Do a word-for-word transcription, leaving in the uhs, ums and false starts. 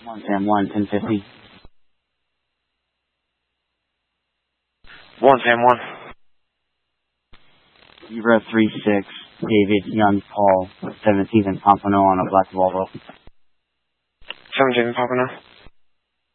one Sam one, ten fifty. one Sam one. Zero three six, David Young Paul, seventeenth and Pompano on a black Volvo. seventeenth and Pompano.